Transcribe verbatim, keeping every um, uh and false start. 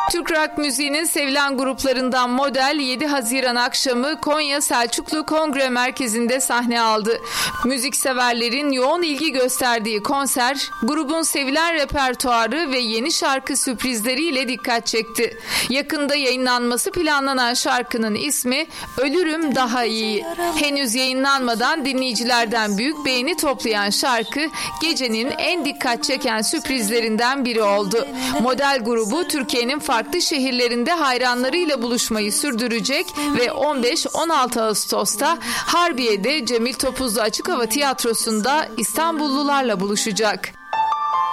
Türk rock müziğinin sevilen gruplarından Model yedi Haziran akşamı Konya Selçuklu Kongre Merkezi'nde sahne aldı. Müzikseverlerin yoğun ilgi gösterdiği konser, grubun sevilen repertuarı ve yeni şarkı sürprizleriyle dikkat çekti. Yakında yayınlanması planlanan şarkının ismi Ölürüm Daha İyi. Henüz yayınlanmadan dinleyicilerden büyük beğeni toplayan şarkı, gecenin en dikkat çeken sürprizlerinden biri oldu. Model grubu Türkiye'nin farklı şehirlerinde hayranlarıyla buluşmayı sürdürecek ve on beş on altı Ağustos'ta Harbiye'de Cemil Topuzlu Açık Hava Tiyatrosu'nda İstanbullularla buluşacak.